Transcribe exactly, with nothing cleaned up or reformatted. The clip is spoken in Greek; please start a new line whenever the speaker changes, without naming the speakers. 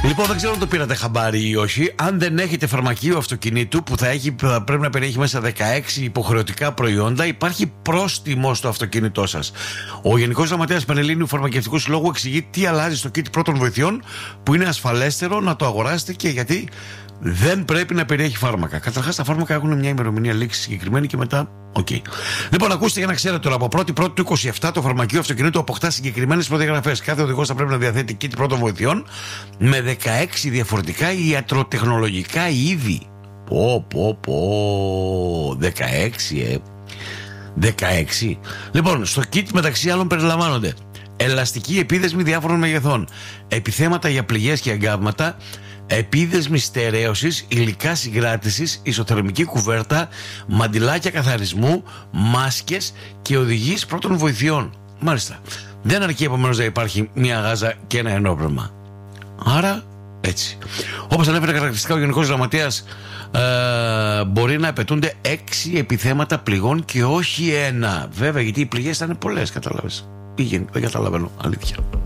Λοιπόν, δεν ξέρω αν το πήρατε χαμπάρι ή όχι. Αν δεν έχετε φαρμακείο αυτοκινήτου που θα, έχει, θα πρέπει να περιέχει μέσα δεκαέξι υποχρεωτικά προϊόντα, υπάρχει πρόστιμο στο αυτοκίνητό σας. Ο Γενικός Γραμματέας Πανελλήνιου Φαρμακευτικού Συλλόγου εξηγεί τι αλλάζει στο kit πρώτων βοηθειών που είναι ασφαλέστερο να το αγοράσετε και γιατί δεν πρέπει να περιέχει φάρμακα. Καταρχάς, τα φάρμακα έχουν μια ημερομηνία λήξη συγκεκριμένη και μετά. Οκ. Okay. Λοιπόν, ακούστε για να ξέρετε τώρα. Από πρώτη πρώτη του είκοσι επτά το φαρμακείο αυτοκινήτου αποκτά συγκεκριμένες προδιαγραφές. Κάθε οδηγός θα πρέπει να διαθέτει kit πρώτων βοηθειών με δεκαέξι διαφορετικά ιατροτεχνολογικά είδη. Πω, πω, πω. δεκαέξι, ε. δεκαέξι. Λοιπόν, στο kit μεταξύ άλλων περιλαμβάνονται ελαστική επίδεσμη διάφορων μεγεθών, επιθέματα για πληγές και εγκάβματα, επίδεσμη στερέωσης, υλικά συγκράτησης, ισοθερμική κουβέρτα, μαντιλάκια καθαρισμού, μάσκες και οδηγίες πρώτων βοηθειών. Μάλιστα. Δεν αρκεί επομένως να υπάρχει μια γάζα και ένα ενόπνευμα. Άρα, έτσι. Όπως ανέφερε χαρακτηριστικά ο Γενικός Γραμματέας, ε, μπορεί να απαιτούνται έξι επιθέματα πληγών και όχι ένα. Βέβαια, γιατί οι πληγές θα είναι πολλές, κατάλαβες. Πήγαινε, δεν καταλαβαίνω, αλήθεια.